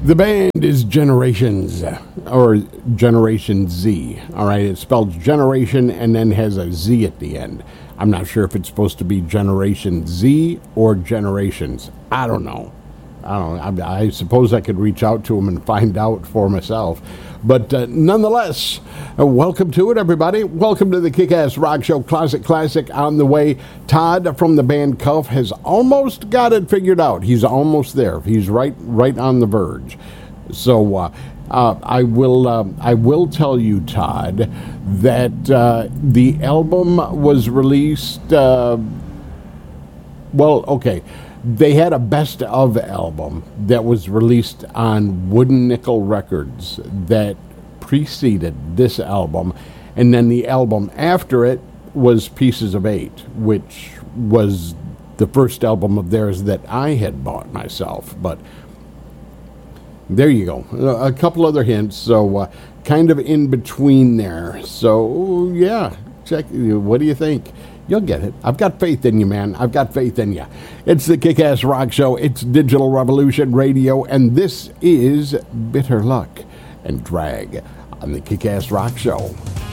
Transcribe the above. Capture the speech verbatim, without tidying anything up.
The band is Generations, or Generation Z. All right, it spells generation and then has a Z at the end. I'm not sure if it's supposed to be Generation Z or Generations. I don't know. I don't know. I, I suppose I could reach out to them and find out for myself. But uh, nonetheless, uh, welcome to it, everybody. Welcome to the Kick-Ass Rock Show. Classic, classic on the way. Todd from the band Cuff has almost got it figured out. He's almost there. He's right, right on the verge. So uh, uh, I will, uh, I will tell you, Todd, that uh, the album was released. Uh, well, okay. They had a best of album that was released on Wooden Nickel Records that preceded this album, and then the album after it was Pieces of Eight, which was the first album of theirs that I had bought myself. But there you go. A couple other hints, so uh, kind of in between there. So yeah, check. What do you think? You'll get it. I've got faith in you, man. I've got faith in you. It's the Kick-Ass Rock Show. It's Digital Revolution Radio, and this is Bitter Luck and Drag on the Kick-Ass Rock Show.